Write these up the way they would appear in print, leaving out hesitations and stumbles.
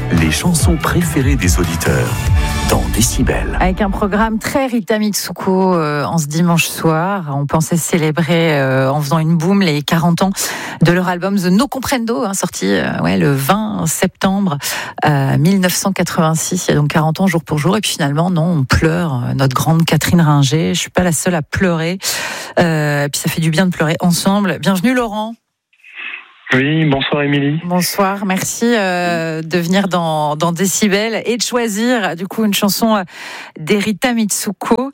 les chansons préférées des auditeurs dans Décibel. Avec un programme très Rita Mitsuko en ce dimanche soir. On pensait célébrer en faisant une boum les 40 ans de leur album The No Comprendo, sorti le 20 septembre 1986. Il y a donc 40 ans jour pour jour. Et puis finalement, non, on pleure. Notre grande Catherine Ringer. Je suis pas la seule à pleurer. Puis ça fait du bien de pleurer ensemble. Bienvenue Laurent. Oui, bonsoir Émilie. Bonsoir, merci de venir dans Décibel et de choisir du coup une chanson d'Rita Mitsuko.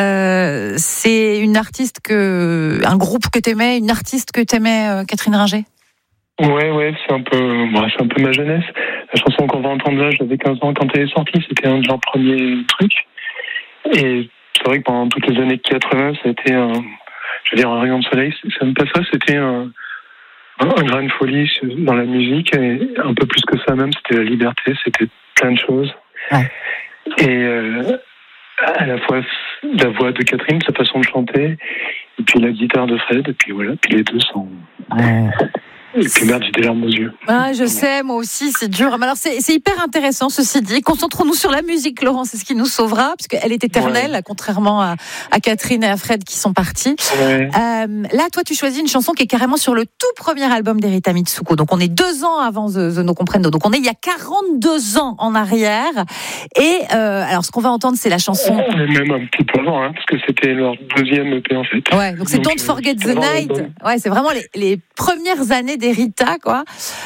C'est une artiste un groupe que t'aimais, une artiste que t'aimais, Catherine Ringer. Ouais, c'est un peu ma jeunesse. La chanson qu'on va entendre là, j'avais 15 ans quand elle est sortie, c'était un de leurs premiers trucs. Et c'est vrai que pendant toutes les années 80, ça a été un rayon de soleil. Ça me passe ça, c'était une grande folie dans la musique, et un peu plus que ça même, c'était la liberté, c'était plein de choses. Ouais. Et à la fois la voix de Catherine, sa façon de chanter, et puis la guitare de Fred, et puis voilà, puis les deux sont... Ouais. Et puis merde, j'ai des larmes aux yeux. Ah, je sais, moi aussi, c'est dur. Mais alors, c'est hyper intéressant, ceci dit. Concentrons-nous sur la musique, Laurent, c'est ce qui nous sauvera, parce qu'elle est éternelle, contrairement à Catherine et à Fred qui sont partis. Ouais. Là, toi, tu choisis une chanson qui est carrément sur le tout premier album d'Rita Mitsuko. Donc, on est 2 ans avant The No Comprendo. Donc, on est il y a 42 ans en arrière. Et alors, ce qu'on va entendre, c'est la chanson... On est même un petit peu avant, parce que c'était leur deuxième EP, en fait. Ouais, donc c'est Don't Forget the Night. Ouais, c'est vraiment les premières années d'Rita, quoi.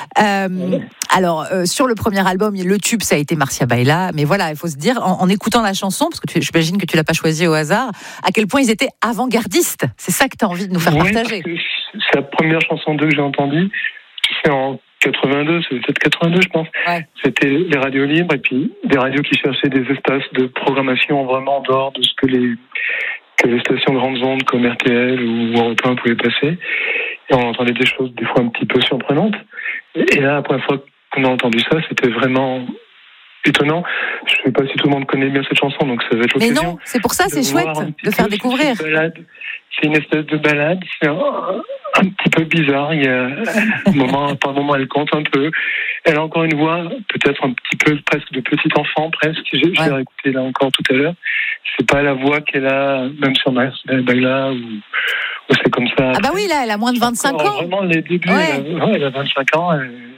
Alors, sur le premier album, le tube, ça a été Marcia Baila, mais voilà, il faut se dire, en écoutant la chanson, parce que j'imagine que tu l'as pas choisie au hasard, à quel point ils étaient avant-gardistes. C'est ça que tu as envie de nous faire partager. C'est la première chanson d'eux que j'ai entendue, c'est en 82, c'est peut-être 82, je pense. Ouais. C'était les radios libres, et puis des radios qui cherchaient des espaces de programmation vraiment en dehors de ce que les stations grandes ondes comme RTL ou Europe 1 pouvaient passer. Et on entendait des choses des fois un petit peu surprenantes. Et là, la première fois qu'on a entendu ça, c'était vraiment étonnant. Je ne sais pas si tout le monde connaît bien cette chanson, donc ça va être l'occasion. Mais non, c'est pour ça, c'est chouette de faire découvrir. C'est une espèce de balade, c'est un petit peu bizarre. Il y a par un moment, elle compte un peu. Elle a encore une voix, peut-être un petit peu presque de petit enfant, presque. J'ai réécouté là encore tout à l'heure. C'est pas la voix qu'elle a, même sur Marcia Baila ou c'est comme ça. Ah bah oui, là, elle a moins de 25 ans. Vraiment, les débuts, elle a 25 ans.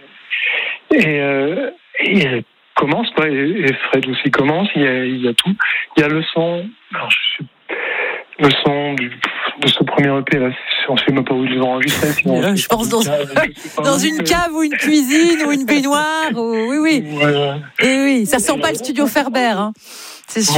Et elle commence, quoi. Et Fred aussi commence. Il y a tout. Il y a le son. Alors, le son de ce premier EP, là, on ne sait même pas où ils l'ont enregistré. Je pense dans une cave ou une cuisine ou une baignoire. Oui. Ouais. Et oui, ça sent pas le studio Ferber, c'est sûr.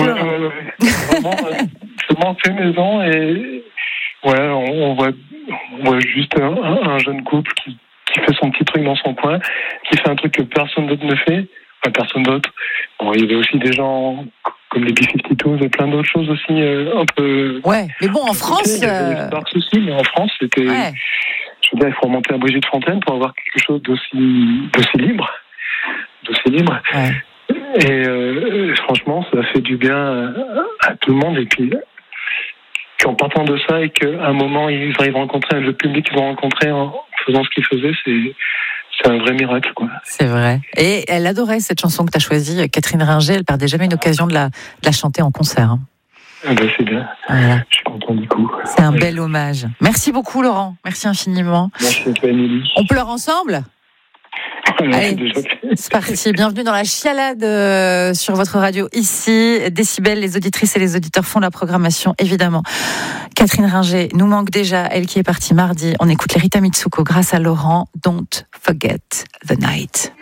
Vraiment fait maison, et on voit juste un jeune couple qui fait son petit truc dans son coin, qui fait un truc que personne d'autre ne fait. Enfin, personne d'autre. Bon, il y avait aussi des gens comme les B-52s et plein d'autres choses aussi un peu... Ouais, mais bon, en France... Il y avait Sparks aussi, mais en France, c'était... Ouais. Je veux dire, il faut remonter à Brigitte Fontaine pour avoir quelque chose d'aussi libre. Ouais. Et franchement, ça a fait du bien à tout le monde. Et puis, qu'en partant de ça, et qu'à un moment, ils arrivent à rencontrer le public qu'ils vont rencontrer en faisant ce qu'ils faisaient, c'est un vrai miracle, quoi. C'est vrai. Et elle adorait cette chanson que tu as choisie, Catherine Ringer. Elle perdait jamais une occasion de la chanter en concert. C'est bien. Voilà. Je suis content du coup. C'est un bel hommage. Merci beaucoup, Laurent. Merci infiniment. Merci à toi, Émilie. On pleure ensemble ? Allez, c'est parti. Bienvenue dans la chialade sur votre radio ici. Décibel, les auditrices et les auditeurs font la programmation, évidemment. Catherine Ringer nous manque déjà, elle qui est partie mardi. On écoute les Rita Mitsuko grâce à Laurent. Don't Forget the Night.